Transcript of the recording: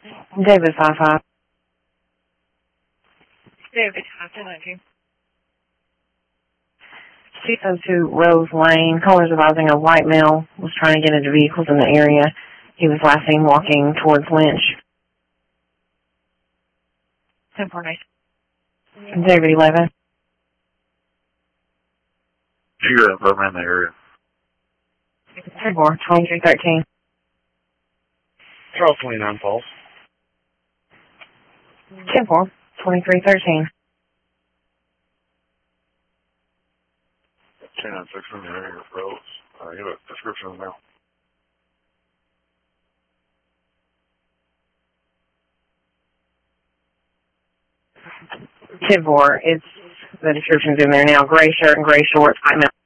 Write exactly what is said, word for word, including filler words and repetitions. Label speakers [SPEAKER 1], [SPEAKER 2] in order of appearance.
[SPEAKER 1] David five five.
[SPEAKER 2] David five ten nineteen.
[SPEAKER 1] six oh two Rose Lane. Callers advising a white male was trying to get into vehicles in the area. He was last seen walking towards Lynch.
[SPEAKER 2] ten four nine.
[SPEAKER 1] David eleven.
[SPEAKER 3] You got a Birmingham in the area.
[SPEAKER 1] ten four twenty-three thirteen.
[SPEAKER 3] Charles twenty-nine Falls.
[SPEAKER 1] ten four twenty-three thirteen.
[SPEAKER 3] ten nine six in the area, Rose. Uh, you have a description of the mail.
[SPEAKER 1] ten four, it's the description's in there now. Gray shirt and gray shorts, white male.